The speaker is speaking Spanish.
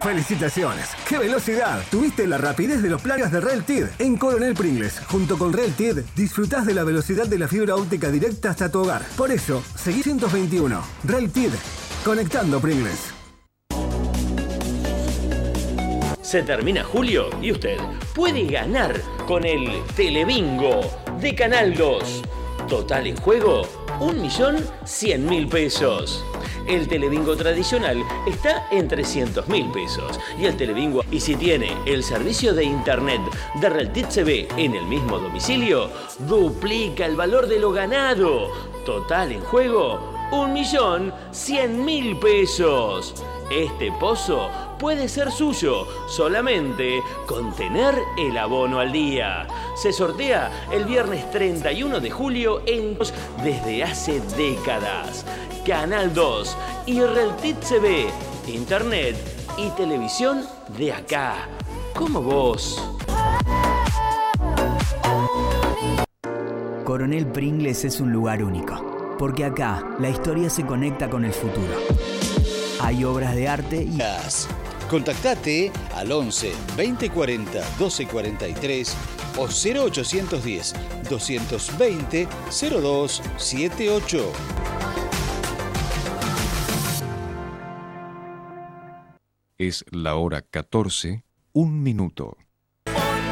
¡Felicitaciones! ¡Qué velocidad! Tuviste la rapidez de los planes de Realtid. En Coronel Pringles, junto con Realtid, disfrutás de la velocidad de la fibra óptica directa hasta tu hogar. Por eso, seguí 121. Realtid, conectando Pringles. Se termina julio y usted puede ganar con el Telebingo de Canal 2. Total en juego, 1.100.000 pesos. El Telebingo tradicional está en 300.000 pesos. Y el Telebingo, y si tiene el servicio de internet de Realtid TV en el mismo domicilio, duplica el valor de lo ganado. Total en juego, 1.100.000 pesos. Este pozo puede ser suyo solamente con tener el abono al día. Se sortea el viernes 31 de julio desde hace décadas. Canal 2 y Realtid TV, internet y televisión de acá, como vos. Coronel Pringles es un lugar único, porque acá la historia se conecta con el futuro. Hay obras de arte y... Contactate al 11 2040 1243 o 0810 220 0278. Es la hora 14, 1 minuto.